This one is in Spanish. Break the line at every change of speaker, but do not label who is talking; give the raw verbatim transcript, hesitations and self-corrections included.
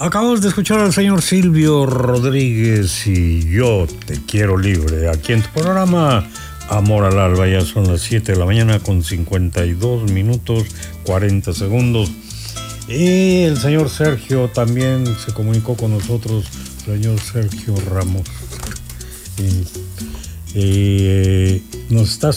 Acabamos de escuchar al señor Silvio Rodríguez y Yo Te Quiero Libre, aquí en tu programa Amor al Alba. Ya son las siete de la mañana con cincuenta y dos minutos cuarenta segundos. Y el señor Sergio también se comunicó con nosotros, señor Sergio Ramos. Y, y nos está